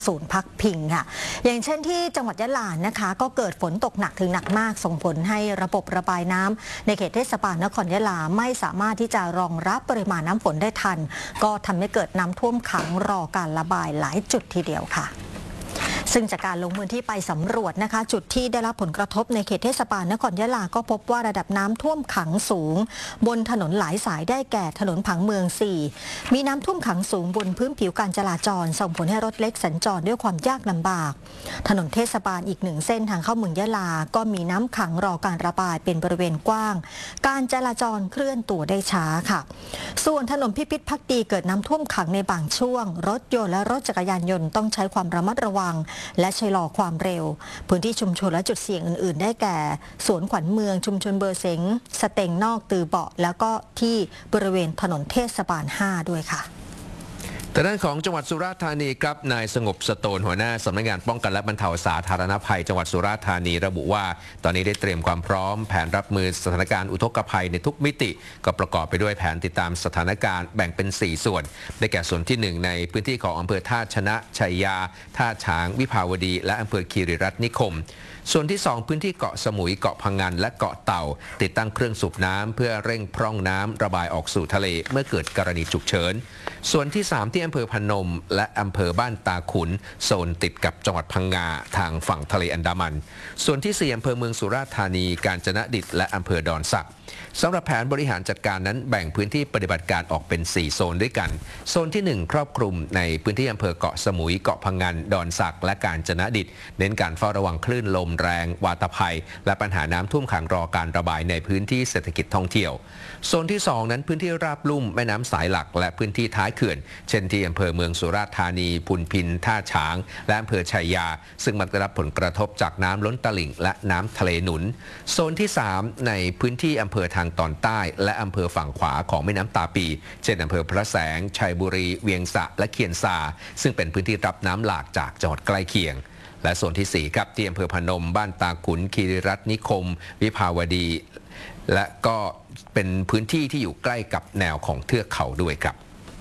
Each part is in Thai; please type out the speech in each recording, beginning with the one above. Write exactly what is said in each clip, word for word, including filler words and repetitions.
ศูนย์พักพิงค่ะอย่างเช่นที่จังหวัดยะลานะคะก็เกิดฝนตกหนักถึงหนักมากส่งผลให้ระบบระบายน้ำในเขตเทศบาลนครยะลาไม่สามารถที่จะรองรับปริมาณน้ำฝนได้ทันก็ทำให้เกิดน้ำท่วมขังรอการระบายหลายจุดทีเดียวค่ะซึ่งจากการลงพื้นที่ไปสำรวจนะคะจุดที่ได้รับผลกระทบในเขตเทศบาลนครยะลาก็พบว่าระดับน้ำท่วมขังสูงบนถนนหลายสายได้แก่ถนนผังเมืองสี่มีน้ำท่วมขังสูงบนพื้นผิวการจราจรส่งผลให้รถเล็กสัญจรด้วยความยากลำบากถนนเทศบาลอีกหนึ่งเส้นทางเข้าเมืองยะลาก็มีน้ำขังรอการระบายเป็นบริเวณกว้างการจราจรเคลื่อนตัวได้ช้าค่ะส่วนถนนพิพิธภักดีเกิดน้ำท่วมขังในบางช่วงรถยนต์และรถจักรยานยนต์ต้องใช้ความระมัดระวังและชะลอความเร็วพื้นที่ชุมชนและจุดเสี่ยงอื่นๆได้แก่สวนขวัญเมืองชุมชนเบอร์เสงสเต็งนอกตือเบาะแล้วก็ที่บริเวณถนนเทศบาลห้าด้วยค่ะแต่ด้านของจังหวัดสุราษฎร์ธานีครับนายสงบสโตนหัวหน้าสำนักงานป้องกันและบรรเทาสาธารณภัยจังหวัดสุราษฎร์ธานีระบุว่าตอนนี้ได้เตรียมความพร้อมแผนรับมือสถานการณ์อุทกภัยในทุกมิติก็ประกอบไปด้วยแผนติดตามสถานการณ์แบ่งเป็นสี่ส่วนได้แก่ส่วนที่หนึ่งในพื้นที่ของอำเภอท่าชนะชัยยาท่าช้างวิภาวดีและอำเภอคีรีรัตน์นิคมส่วนที่สองพื้นที่เกาะสมุยเกาะพังงานและเกาะเต่าติดตั้งเครื่องสูบน้ำเพื่อเร่งพร่องน้ำระบายออกสู่ทะเลเมื่อเกิดกรณีฉุกเฉินส่วนที่สามที่อำเภอพนมและอำเภอบ้านตาขุนโซนติดกับจังหวัดพังงาทางฝั่งทะเลอันดามันส่วนที่สี่อำเภอเมืองสุราษฎร์ธานีกาญจนดิตและอำเภอดอนสักสำหรับแผนบริหารจัดการนั้นแบ่งพื้นที่ปฏิบัติการออกเป็นสี่โซนด้วยกันโซนที่หนึ่งครอบคลุมในพื้นที่อำเภอเกาะสมุยเกาะพังงานดอนสักและกาญจนดิตเน้นการเฝ้าระวังคลื่นลมแรงวาตภัยและปัญหาน้ำท่วมขังรอการระบายในพื้นที่เศรษฐกิจท่องเที่ยวโซนที่สองนั้นพื้นที่ราบลุ่มแม่น้ำสายหลักและพื้นที่ท้ายเขื่อนเช่นที่อำเภอเมืองสุราษฎร์ธานีพุนพินท่าช้างและอำเภอชัยยาซึ่งมันได้รับผลกระทบจากน้ำล้นตลิ่งและน้ำทะเลหนุนโซนที่สามในพื้นที่อำเภอทางตอนใต้และอำเภอฝั่งขวาของแม่น้ำตาปีเช่นอำเภอพระแสงชัยบุรีเวียงสะและเคียนซาซึ่งเป็นพื้นที่รับน้ำหลากจากจังหวัดใกล้เคียงและส่วนที่สี่ครับที่อำเภอพนมบ้านตาขุนคีรีรัตน์นิคมวิภาวดีและก็เป็นพื้นที่ที่อยู่ใกล้กับแนวของเทือกเขาด้วยครับ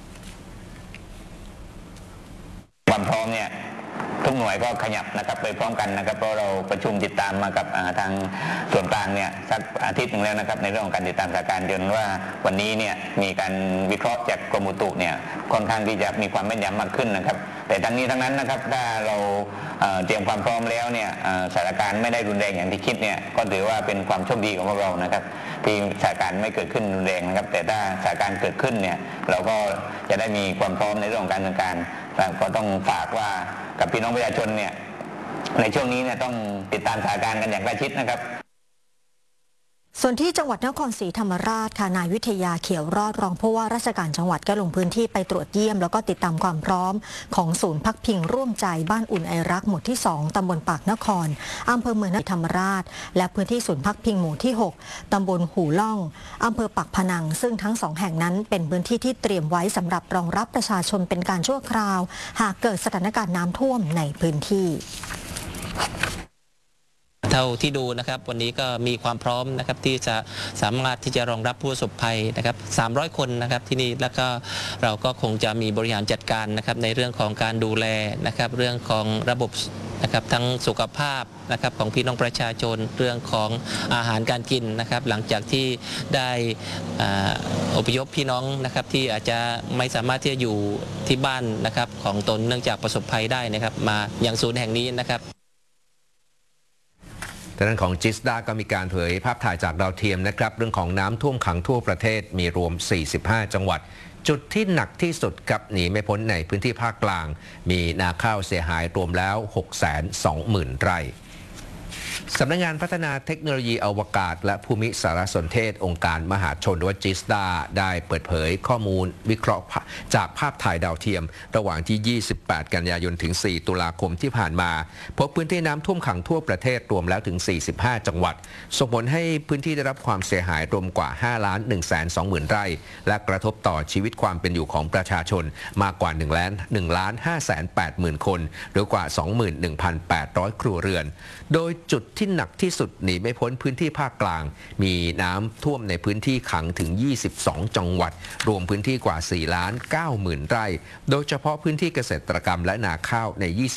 ความพร้อมเนี่ยทุกหน่วยก็ขยับนะครับไปพร้อมกันนะครับเพราะเราประชุมติดตามมากับทางส่วนกลางเนี่ยสักอาทิตย์หนึ่งแล้วนะครับในเรื่องของการติดตามสถานการณ์จนว่าวันนี้เนี่ยมีการวิเคราะห์จากกรมอุตุเนี่ยค่อนข้างที่จะมีความแม่นยำมากขึ้นนะครับแต่ทั้งนี้ทั้งนั้นนะครับถ้าเราเตรียมความพร้อมแล้วเนี่ยสถานการณ์ไม่ได้รุนแรงอย่างที่คิดเนี่ยก็ถือว่าเป็นความโชคดีของพวกเรานะครับที่สถานการณ์ไม่เกิดขึ้นรุนแรงนะครับแต่ถ้าสถานการณ์เกิดขึ้นเนี่ยเราก็จะได้มีความพร้อมในเรื่องของการดำเนินการก็ต้องฝากว่ากับพี่น้องประชาชนเนี่ยในช่วงนี้เนี่ยต้องติดตามสถานการณ์กันอย่างใกล้ชิดนะครับส่วนที่จังหวัดนครศรีธรรมราชค่ะนายวิทยาเขียวรอดรองผู้ว่าราชการจังหวัดก็ลงพื้นที่ไปตรวจเยี่ยมแล้วก็ติดตามความพร้อมของศูนย์พักพิงร่วมใจบ้านอุ่นไอรักหมู่ที่สองตำบลปากนครอำเภอเมืองนครศรีธรรมราชและพื้นที่ศูนย์พักพิงหมู่ที่หกตำบลหูล่องอำเภอปากพนังซึ่งทั้งสองแห่งนั้นเป็นพื้นที่ที่เตรียมไว้สำหรับรองรับประชาชนเป็นการชั่วคราวหากเกิดสถานการณ์น้ำท่วมในพื้นที่เท่าที่ดูนะครับวันนี้ก็มีความพร้อมนะครับที่จะสามารถที่จะรองรับผู้ประสบภัยนะครับสามร้อยคนนะครับที่นี่แล้วก็เราก็คงจะมีบริหารจัดการนะครับในเรื่องของการดูแลนะครับเรื่องของระบบนะครับทั้งสุขภาพนะครับของพี่น้องประชาชนเรื่องของอาหารการกินนะครับหลังจากที่ได้อพยพพี่น้องนะครับที่อาจจะไม่สามารถที่จะอยู่ที่บ้านนะครับของตนเนื่องจากประสบภัยได้นะครับมาอย่างศูนย์แห่งนี้นะครับด้านของจิสดาก็มีการเผยภาพถ่ายจากดาวเทียมนะครับเรื่องของน้ำท่วมขังทั่วประเทศมีรวมสี่สิบห้าจังหวัดจุดที่หนักที่สุดกับหนีไม่พ้นในพื้นที่ภาคกลางมีนาข้าวเสียหายรวมแล้ว หกแสนสองหมื่น ไร่สำนักงานพัฒนาเทคโนโลยีอวกาศและภูมิสารสนเทศองค์การมหาชนหรือว่าจิสดาได้เปิดเผยข้อมูลวิเคราะห์จากภาพถ่ายดาวเทียมระหว่างที่ยี่สิบแปดกันยายนถึงสี่ตุลาคมที่ผ่านมาพบพื้นที่น้ำท่วมขังทั่วประเทศรวมแล้วถึงสี่สิบห้าจังหวัดส่งผลให้พื้นที่ได้รับความเสียหายรวมกว่าห้าล้านหนึ่งแสนสองหมื่น ไร่และกระทบต่อชีวิตความเป็นอยู่ของประชาชนมากกว่า1ล้าน1ล้านห้าแสนแปดหมื่นคนหรือกว่า สองหมื่นหนึ่งพันแปดร้อย ครัวเรือนโดยจุดที่หนักที่สุดหนีไม่พ้นพื้นที่ภาคกลางมีน้ำท่วมในพื้นที่ขังถึงยี่สิบสองจังหวัดรวมพื้นที่กว่าสี่ล้านเก้าหมื่น ไร่โดยเฉพาะพื้นที่เกษตรกรรมและนาข้าวใน